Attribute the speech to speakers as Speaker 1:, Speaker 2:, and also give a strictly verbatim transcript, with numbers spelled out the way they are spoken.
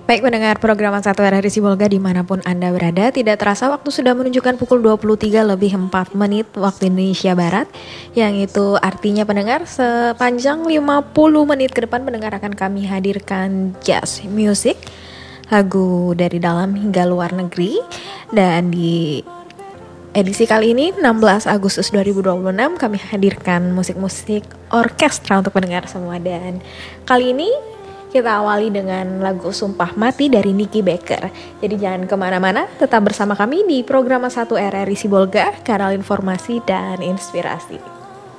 Speaker 1: Baik pendengar program satu R R I Sibolga dimanapun Anda berada, tidak terasa waktu sudah menunjukkan pukul dua puluh tiga lebih empat menit waktu Indonesia Barat. Yang itu artinya pendengar sepanjang lima puluh menit ke depan pendengar akan kami hadirkan jazz music, lagu dari dalam hingga luar negeri. Dan di edisi kali ini enam belas Agustus dua ribu dua puluh enam kami hadirkan musik-musik orkestra untuk pendengar semua. Dan kali ini kita awali dengan lagu Sumpah Mati dari Nicky Baker. Jadi jangan kemana-mana, tetap bersama kami di program satu R R I Sibolga, kanal informasi dan inspirasi.